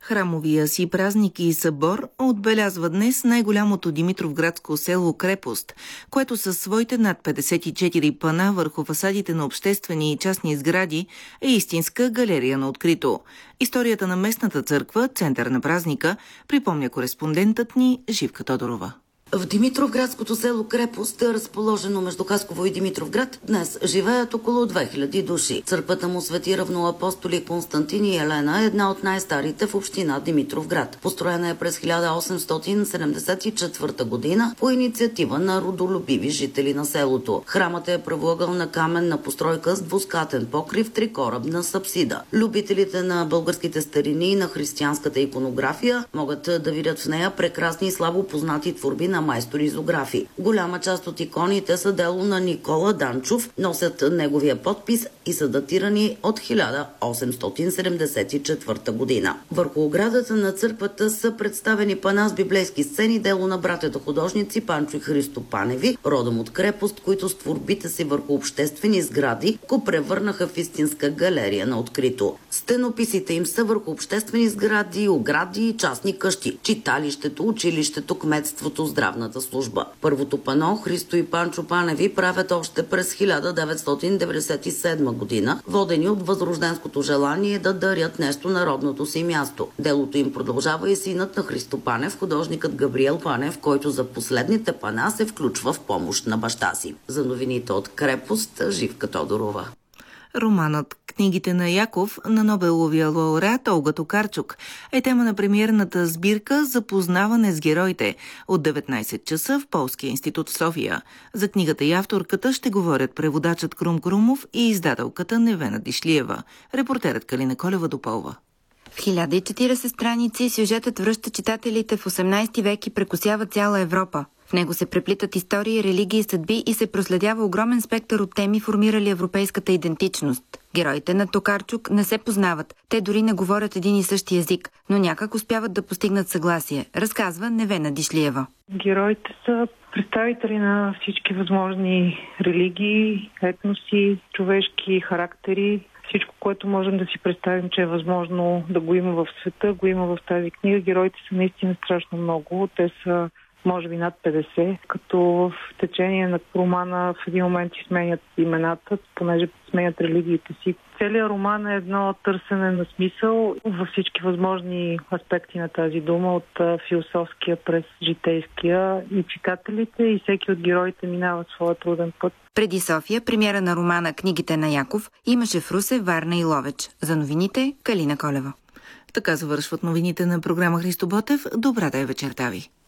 Храмовия си празник и събор отбелязва днес най-голямото димитровградско село Крепост, което със своите над 54 пана върху фасадите на обществени и частни сгради е истинска галерия на открито. Историята на местната църква, център на празника, припомня кореспондентът ни Живка Тодорова. В Димитровградското село Крепост, разположено между Хасково и Димитровград, днес живеят около 2000 души. Църквата му Свети равноапостоли Константин и Елена е една от най-старите в община Димитровград. Построена е през 1874 година по инициатива на родолюбиви жители на селото. Храмът е правоъгълна каменна постройка с двускатен покрив, трикорабна сапсида. Любителите на българските старини и на християнската иконография могат да видят в нея прекрасни и слабо познати творби на майстори-изографи. Голяма част от иконите са дело на Никола Данчов, носят неговия подпис и са датирани от 1874 година. Върху оградата на църквата са представени пана с библейски сцени, дело на братята художници Панчо и Христо Паневи, родом от Крепост, които с творбите си върху обществени сгради го превърнаха в истинска галерия на открито. Стенописите им са върху обществени сгради, огради и частни къщи, читалището, училището, кметството, здравната служба. Първото пано Христо и Панчо Паневи правят още през 1997 година, водени от възрожденското желание да дарят нещо на родното си място. Делото им продължава и синът на Христо Панев, художникът Габриел Панев, който за последните пана се включва в помощ на баща си. За новините от Крепост, Живка Тодорова. Романът "Книгите на Яков" на Нобеловия лауреат Олга Токарчук е тема на премиерната сбирка "Запознаване с героите" от 19 часа в Полския институт в София. За книгата и авторката ще говорят преводачът Крум Крумов и издателката Невена Дишлиева. Репортерът Калина Колева допълва. В 1040 страници сюжетът връща читателите в 18 век и прекосява цяла Европа. В него се преплитат истории, религии, съдби и се проследява огромен спектър от теми, формирали европейската идентичност. Героите на Токарчук не се познават, те дори не говорят един и същи език, но някак успяват да постигнат съгласие, разказва Невена Дишлиева. Героите са представители на всички възможни религии, етноси, човешки характери. Всичко, което можем да си представим, че е възможно да го има в света, го има в тази книга. Героите са наистина страшно много. Те са може би над 50, като в течение на романа в един момент си сменят имената, понеже сменят религиите си. Целият роман е едно търсене на смисъл във всички възможни аспекти на тази дума, от философския през житейския, и читателите и всеки от героите минава своя труден път. Преди София, премиера на романа "Книгите на Яков" имаше в Русе, Варна и Ловеч. За новините, Калина Колева. Така завършват новините на програма Христо Ботев. Добра да е вечерта ви!